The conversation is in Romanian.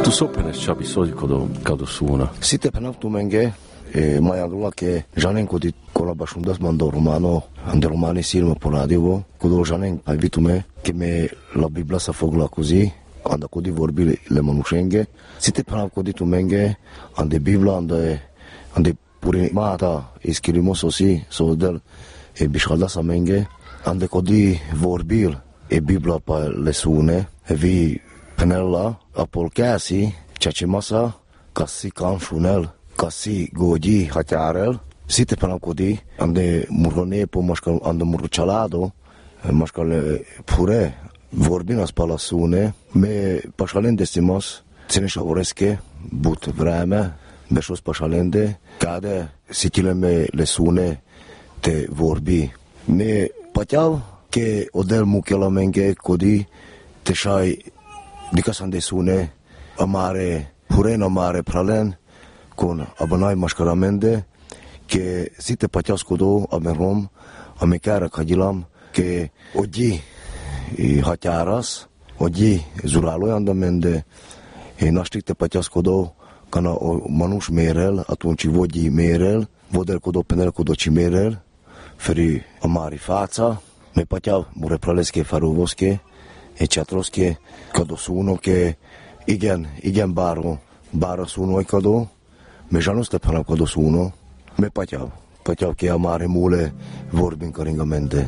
Tu sopene c'abi soli cado suona. Site penaptu menge mai andula che janen codi colabashundas mando romano ande romani silma poradivo codo janen ai vitume che me la Biblia sa fogla così anda codi vorbi le manushenge site penap codi tu menge ande Biblia ande pure mata iscrivimos aussi so del e bishalda sa menge ande codi vorbil e Biblia pa le sune e vi penella apolcasi chachimasa kasi kanshunel kasi goji hatarel site panakodi ande murone po maskal ande murchalado maskal pure vorbinas palasune me pashalen destimos tsinesha oreske but vreme beshos pashalende kade sitileme lesune te vorbi me patjav ke odel mukela menge kodi te shai dikasan desune amare purena mare pralen con abanai mascaramende che site patiascodo amerom amekara kajilam che oggi hataras oggi zulalo andamende e nastrite patiascodo kana manush merel atunci vodi merel vodel codo penel codo cimerel feri amari fața me patia mure praleske farovoske e chatroske kado suno che igen baro suno e kado me janus te panam kado suno me patia che amare mule vorbin caringamente